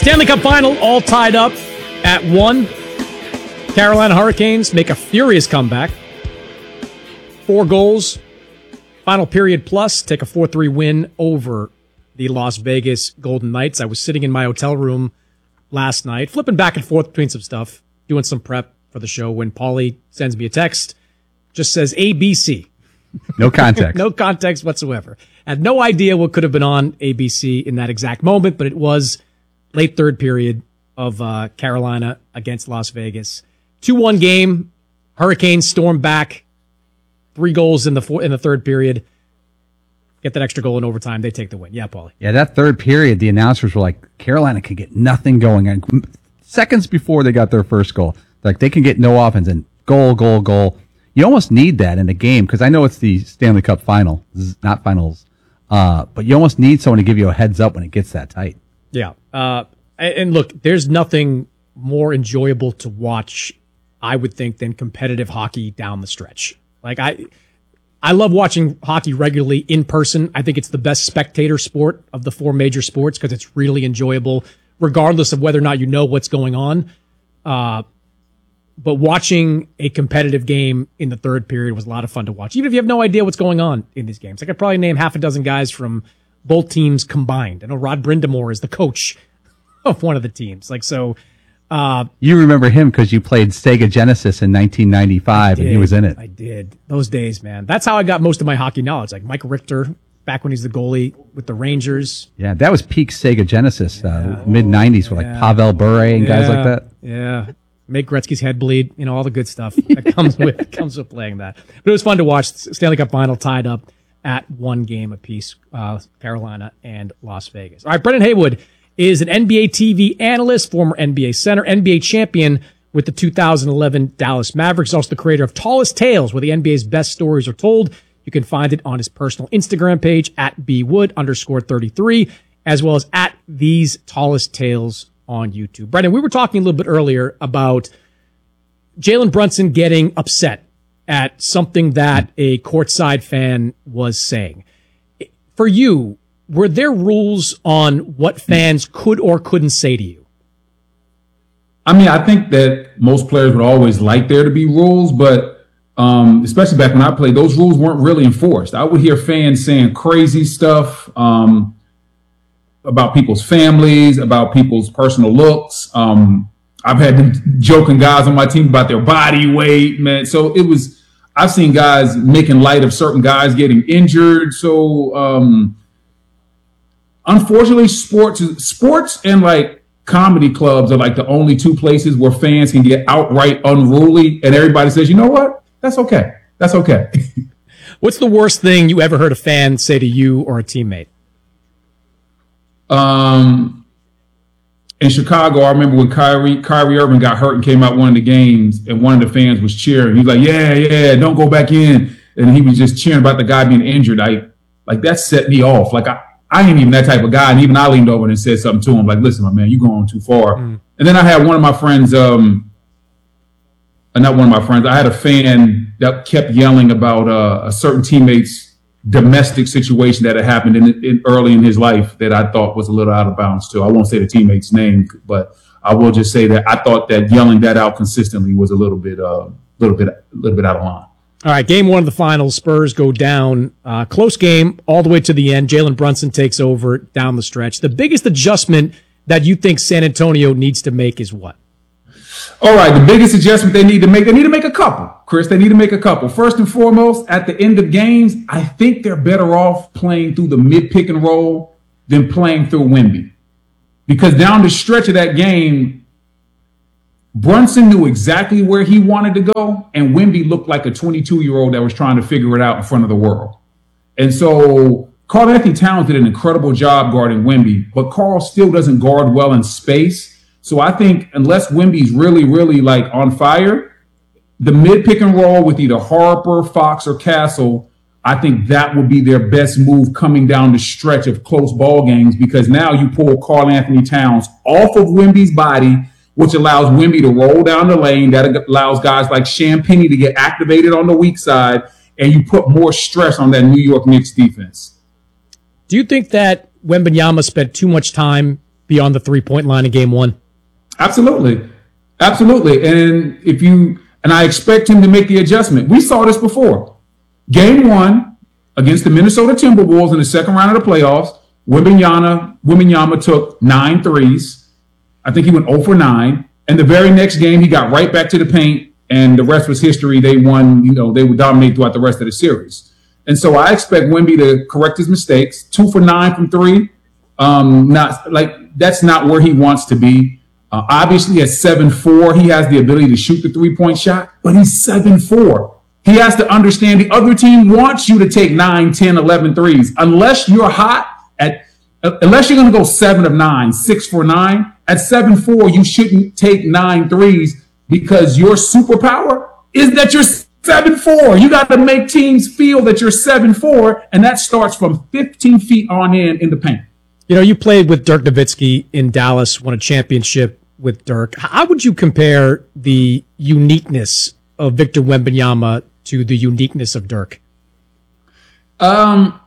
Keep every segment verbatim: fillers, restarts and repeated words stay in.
Stanley Cup Final all tied up at one. Carolina Hurricanes make a furious comeback. Four goals, final period plus, take a four three win over the Las Vegas Golden Knights. I was sitting in my hotel room last night, flipping back and forth between some stuff, doing some prep for the show, when Paulie sends me a text, just says A B C. No context. No context whatsoever. I had no idea what could have been on A B C in that exact moment, but it was late third period of uh, Carolina against Las Vegas. two one game. Hurricanes storm back. Three goals in the four, in the third period. Get that extra goal in overtime. They take the win. Yeah, Paulie. Yeah, that third period, the announcers were like, Carolina can get nothing going. And seconds before they got their first goal, like they can get no offense, and goal, goal, goal. You almost need that in a game, because I know it's the Stanley Cup final, not finals, uh, but you almost need someone to give you a heads up when it gets that tight. Yeah. Uh, and look, there's nothing more enjoyable to watch, I would think, than competitive hockey down the stretch. Like I, I love watching hockey regularly in person. I think it's the best spectator sport of the four major sports because it's really enjoyable, regardless of whether or not you know what's going on. Uh, but watching a competitive game in the third period was a lot of fun to watch, even if you have no idea what's going on in these games. I could probably name half a dozen guys from both teams combined. I know Rod Brindamore is the coach of one of the teams. Like, so, uh, you remember him because you played Sega Genesis in nineteen ninety-five, and he was in it. I did. Those days, man. That's how I got most of my hockey knowledge. Like Mike Richter, back when he's the goalie with the Rangers. Yeah, that was peak Sega Genesis, uh, mid nineties, with yeah. like Pavel Bure and yeah. guys like that. Yeah. Make Gretzky's head bleed, you know, all the good stuff that comes with comes with playing that. But it was fun to watch. Stanley Cup Final tied up at one game apiece, uh, Carolina and Las Vegas. All right, Brendan Haywood is an N B A T V analyst, former N B A center, N B A champion with the two thousand eleven Dallas Mavericks. Also the creator of Tallest Tales, where the N B A's best stories are told. You can find it on his personal Instagram page at bwood underscore thirty-three, as well as at These Tallest Tales on YouTube. Brendan, we were talking a little bit earlier about Jalen Brunson getting upset at something that a courtside fan was saying. For you, were there rules on what fans could or couldn't say to you? I mean, I think that most players would always like there to be rules, but um, especially back when I played, those rules weren't really enforced. I would hear fans saying crazy stuff um, about people's families, about people's personal looks. Um, I've had them joking guys on my team about their body weight, man. So it was, I've seen guys making light of certain guys getting injured. So, um, unfortunately, sports, sports and like comedy clubs are like the only two places where fans can get outright unruly, and everybody says, you know what? That's okay. That's okay. What's the worst thing you ever heard a fan say to you or a teammate? Um, in Chicago, I remember when Kyrie, Kyrie Irving got hurt and came out one of the games, and one of the fans was cheering. He's like, yeah, yeah, don't go back in. And he was just cheering about the guy being injured. I, like, that set me off. Like, I, I ain't even that type of guy. And even I leaned over and said something to him, like, listen, my man, you're going too far. Mm. And then I had one of my friends, um, uh, not one of my friends, I had a fan that kept yelling about uh, a certain teammate's domestic situation that had happened in, in early in his life that I thought was a little out of bounds too. I won't say the teammate's name, but I will just say that I thought that yelling that out consistently was a little bit, uh, little bit, a little bit out of line. All right, game one of the finals, Spurs go down. Uh, close game all the way to the end. Jalen Brunson takes over down the stretch. The biggest adjustment that you think San Antonio needs to make is what? All right, the biggest adjustment they need to make, they need to make a couple, Chris. They need to make a couple. First and foremost, at the end of games, I think they're better off playing through the mid-pick and roll than playing through Wemby. Because down the stretch of that game, Brunson knew exactly where he wanted to go, and Wemby looked like a twenty-two-year-old that was trying to figure it out in front of the world. And so Karl Anthony Towns did an incredible job guarding Wemby, but Karl still doesn't guard well in space. So I think unless Wemby's really, really like on fire, the mid pick and roll with either Harper, Fox, or Castle, I think that would be their best move coming down the stretch of close ball games, because now you pull Karl Anthony Towns off of Wemby's body, which allows Wemby to roll down the lane. That allows guys like Champagnie to get activated on the weak side, and you put more stress on that New York Knicks defense. Do you think that Wembanyama spent too much time beyond the three-point line in game one? Absolutely. Absolutely. And if you, and I expect him to make the adjustment. We saw this before. Game one against the Minnesota Timberwolves in the second round of the playoffs, Wembanyama, Wembanyama took nine threes. I think he went zero for nine. And the very next game, he got right back to the paint, and the rest was history. They won, you know, they would dominate throughout the rest of the series. And so I expect Wemby to correct his mistakes. Two for nine from three. Um, not like that's not where he wants to be. Uh, obviously, at seven four, he has the ability to shoot the three-point shot, but he's seven four. He has to understand the other team wants you to take nine, ten, eleven threes. Unless you're hot at, uh, unless you're going to go seven of nine, six for nine, at seven four, you shouldn't take nine threes because your superpower is that you're seven four. You got to make teams feel that you're seven four, and that starts from fifteen feet on in in the paint. You know, you played with Dirk Nowitzki in Dallas, won a championship with Dirk. How would you compare the uniqueness of Victor Wembanyama to the uniqueness of Dirk? Um,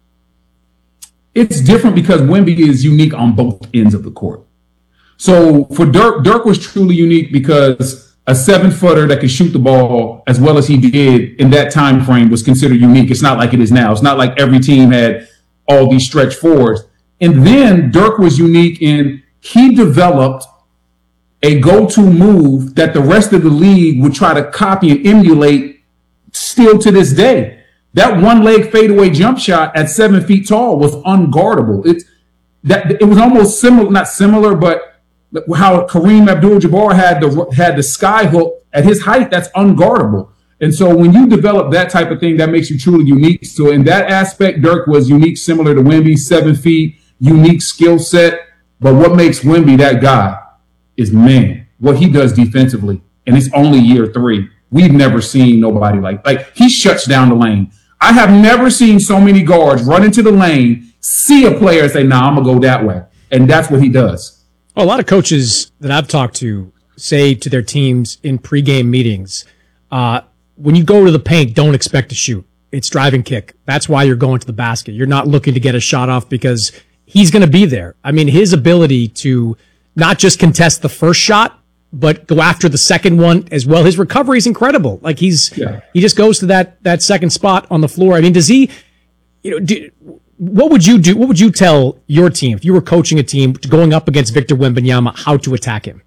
it's different because Wemby is unique on both ends of the court. So for Dirk, Dirk was truly unique because a seven-footer that could shoot the ball as well as he did in that time frame was considered unique. It's not like it is now. It's not like every team had all these stretch fours. And then Dirk was unique in he developed a go-to move that the rest of the league would try to copy and emulate still to this day. That one-leg fadeaway jump shot at seven feet tall was unguardable. It's that it was almost similar, not similar, but how Kareem Abdul-Jabbar had the had the sky hook at his height. That's unguardable. And so when you develop that type of thing, that makes you truly unique. So in that aspect, Dirk was unique, similar to Wemby, seven feet, unique skill set. But what makes Wemby that guy is, man, what he does defensively. And it's only year three. We've never seen nobody like, like he shuts down the lane. I have never seen so many guards run into the lane, see a player and say, nah, I'm going to go that way. And that's what he does. Well, a lot of coaches that I've talked to say to their teams in pregame meetings, uh, when you go to the paint, don't expect to shoot. It's drive and kick. That's why you're going to the basket. You're not looking to get a shot off because he's going to be there. I mean, his ability to not just contest the first shot, but go after the second one as well. His recovery is incredible. Like he's, yeah. he just goes to that, that second spot on the floor. I mean, does he, you know, do, what would you do? What would you tell your team if you were coaching a team going up against Victor Wembanyama, how to attack him?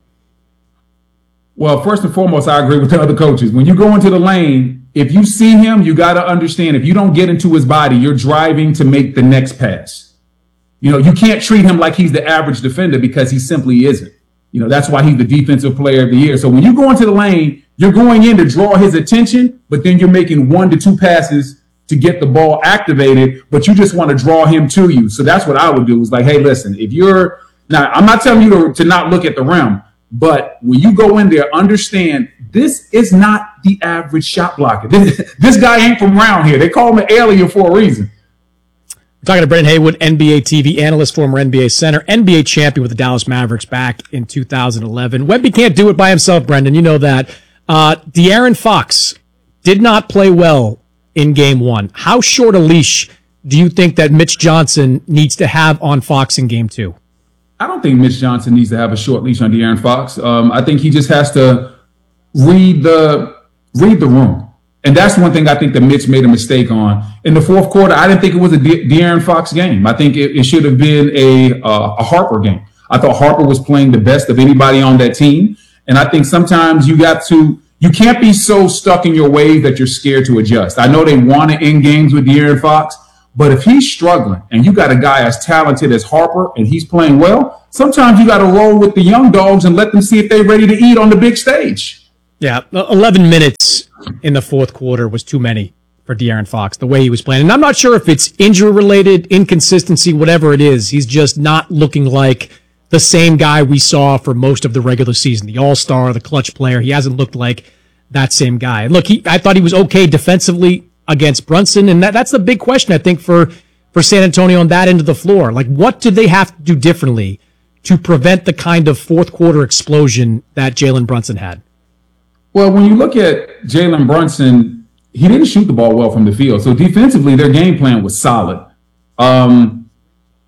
Well, first and foremost, I agree with the other coaches. When you go into the lane, if you see him, you got to understand if you don't get into his body, you're driving to make the next pass. You know, you can't treat him like he's the average defender because he simply isn't. You know, that's why he's the defensive player of the year. So when you go into the lane, you're going in to draw his attention, but then you're making one to two passes to get the ball activated, but you just want to draw him to you. So that's what I would do is like, hey, listen, if you're now, I'm not telling you to, to not look at the rim, but when you go in there, understand this is not the average shot blocker. This, this guy ain't from around here. They call him an alien for a reason. We're talking to Brendan Haywood, N B A T V analyst, former N B A center, N B A champion with the Dallas Mavericks back in two thousand eleven. Wemby can't do it by himself, Brendan. You know that. Uh, De'Aaron Fox did not play well in game one. How short a leash do you think that Mitch Johnson needs to have on Fox in game two? I don't think Mitch Johnson needs to have a short leash on De'Aaron Fox. Um, I think he just has to read the read the room. And that's one thing I think that Mitch made a mistake on. In the fourth quarter, I didn't think it was a De- De'Aaron Fox game. I think it, it should have been a, uh, a Harper game. I thought Harper was playing the best of anybody on that team. And I think sometimes you got to, you can't be so stuck in your ways that you're scared to adjust. I know they want to end games with De'Aaron Fox, but if he's struggling and you got a guy as talented as Harper and he's playing well, sometimes you got to roll with the young dogs and let them see if they're ready to eat on the big stage. Yeah, eleven minutes in the fourth quarter was too many for De'Aaron Fox, the way he was playing. And I'm not sure if it's injury-related, inconsistency, whatever it is. He's just not looking like the same guy we saw for most of the regular season, the all-star, the clutch player. He hasn't looked like that same guy. Look, he, I thought he was okay defensively against Brunson, and that, that's the big question, I think, for, for San Antonio on that end of the floor. Like, what do they have to do differently to prevent the kind of fourth-quarter explosion that Jalen Brunson had? Well, when you look at Jalen Brunson, he didn't shoot the ball well from the field. So defensively, their game plan was solid. Um,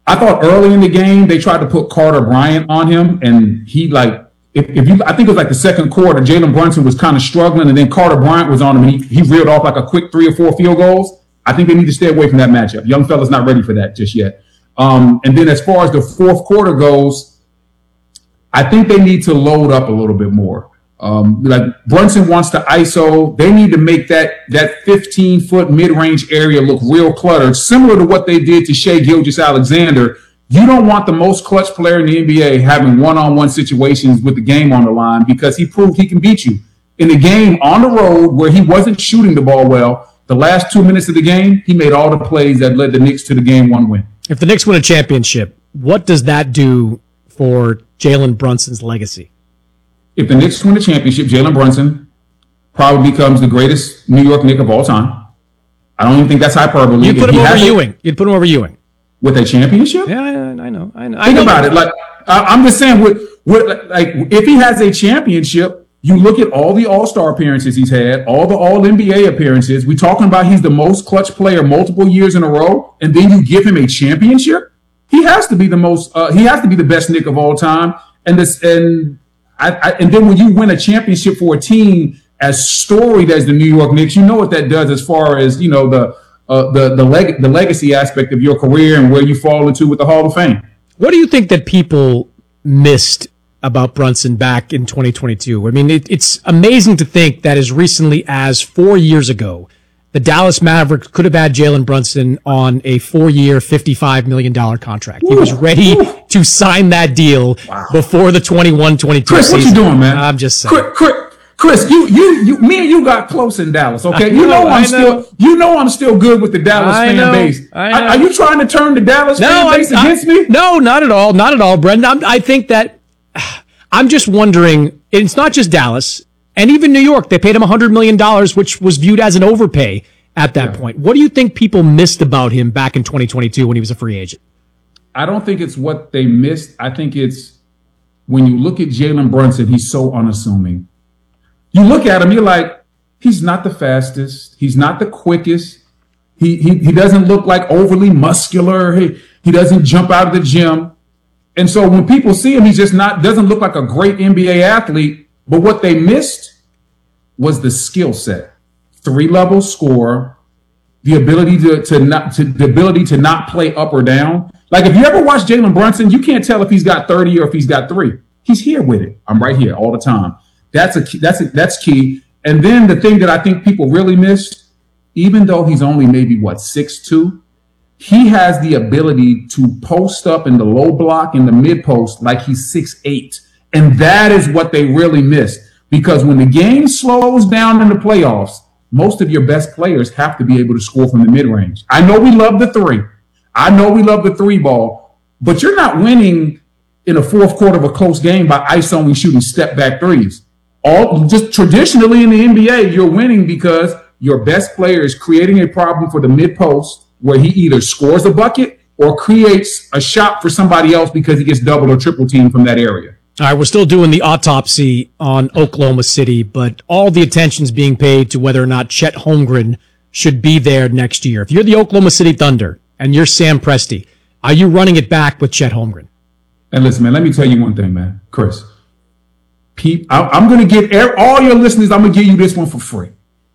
I thought early in the game they tried to put Carter Bryant on him, and he like if, if you I think it was like the second quarter, Jalen Brunson was kind of struggling, and then Carter Bryant was on him, and he, he reeled off like a quick three or four field goals. I think they need to stay away from that matchup. Young fella's not ready for that just yet. Um, and then as far as the fourth quarter goes, I think they need to load up a little bit more. Um, like Brunson wants to I S O. They need to make that that fifteen foot mid range area look real cluttered, similar to what they did to Shai Gilgeous-Alexander. You don't want the most clutch player in the N B A having one on one situations with the game on the line, because he proved he can beat you in the game on the road where he wasn't shooting the ball well. The last two minutes of the game, he made all the plays that led the Knicks to the game one win. If the Knicks win a championship, what does that do for Jalen Brunson's legacy? If the Knicks win a championship, Jalen Brunson probably becomes the greatest New York Knick of all time. I don't even think that's hyperbole. You'd put If him he over has a- Ewing. You'd put him over Ewing. with a championship? Yeah, I, I know. I know. I Think know. about it. Like I, I'm just saying, with, with like if he has a championship, you look at all the All-Star appearances he's had, all the All N B A appearances. We're talking about he's the most clutch player multiple years in a row, and then you give him a championship. He has to be the most. Uh, he has to be the best Knick of all time. And this, and I, I, and then when you win a championship for a team as storied as the New York Knicks, you know what that does as far as you know the uh, the the leg the legacy aspect of your career and where you fall into with the Hall of Fame. What do you think that people missed about Brunson back in twenty twenty-two? I mean, it, it's amazing to think that as recently as four years ago, the Dallas Mavericks could have had Jalen Brunson on a four-year, fifty-five million dollars contract. He was ready to sign that deal Wow. before the twenty-one twenty-two Chris, season. what you doing, man? I'm just saying. Chris, Chris, Chris, you, you, you, me and you got close in Dallas. Okay, I you know, know I'm I know. still, you know I'm still good with the Dallas I fan know, base. I Are, know. are you trying to turn the Dallas No, fan I'm- base I'm- against me? No, not at all. Not at all, Brendan. I'm, I think that I'm just wondering. It's not just Dallas, and even New York. They paid him one hundred million dollars, which was viewed as an overpay at that Yeah. point. What do you think people missed about him back in twenty twenty-two when he was a free agent? I don't think it's what they missed. I think it's when you look at Jalen Brunson, he's so unassuming. You look at him, you're like, he's not the fastest. He's not the quickest. He he, he doesn't look like overly muscular. He, he doesn't jump out of the gym. And so when people see him, he just not doesn't look like a great N B A athlete. But what they missed was the skill set. Three-level scorer, the ability to, to not to the ability to not play up or down. Like if you ever watch Jalen Brunson, you can't tell if he's got thirty or if he's got three. He's here with it. I'm right here all the time. That's a key, that's a, that's key. And then the thing that I think people really missed, even though he's only maybe what six two, he has the ability to post up in the low block in the mid post like he's six eight. And that is what they really missed, because when the game slows down in the playoffs, most of your best players have to be able to score from the mid range. I know we love the three. I know we love the three ball, but you're not winning in the fourth quarter of a close game by isoing shooting step back threes. All just traditionally in the N B A, you're winning because your best player is creating a problem for the mid post where he either scores a bucket or creates a shot for somebody else because he gets double or triple teamed from that area. All right, we're still doing the autopsy on Oklahoma City, but all the attention's being paid to whether or not Chet Holmgren should be there next year. If you're the Oklahoma City Thunder and you're Sam Presti, are you running it back with Chet Holmgren? And listen, man, let me tell you one thing, man, Chris. Pete, I, I'm going to give er- all your listeners, I'm going to give you this one for free.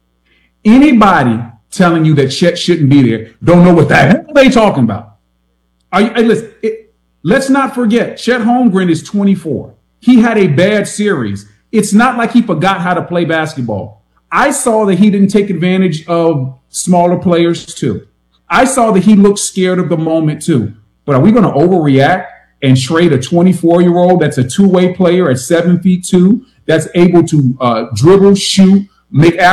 Anybody telling you that Chet shouldn't be there don't know what the hell they talking about. Are you, hey, listen, it, let's not forget, Chet Holmgren is twenty-four. He had a bad series. It's not like he forgot how to play basketball. I saw that he didn't take advantage of smaller players too. I saw that he looked scared of the moment too. But are we going to overreact and trade a twenty-four-year-old that's a two-way player at seven feet two, that's able to uh, dribble, shoot, make